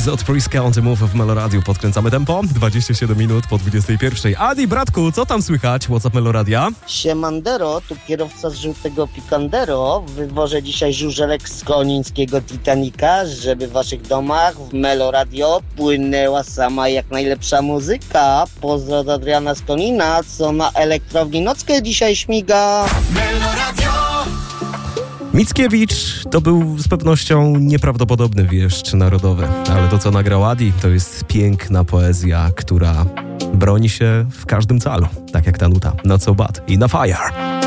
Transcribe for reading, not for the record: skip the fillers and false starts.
Zod Priska on the Move w Meloradiu. Podkręcamy tempo. 27 minut po 21. Adi, bratku, co tam słychać? WhatsApp Meloradia? Siemandero, tu kierowca z żółtego Picandero. Wywożę dzisiaj żużelek z konińskiego Titanica, żeby w waszych domach w Meloradio płynęła sama jak najlepsza muzyka. Pozdro od Adriana z Konina, co na elektrowni nockę dzisiaj śmiga. Meloradio. Mickiewicz to był z pewnością nieprawdopodobny wieszcz narodowy, ale to, co nagrał Adi, to jest piękna poezja, która broni się w każdym calu, tak jak ta nuta Not So Bad i na Fire.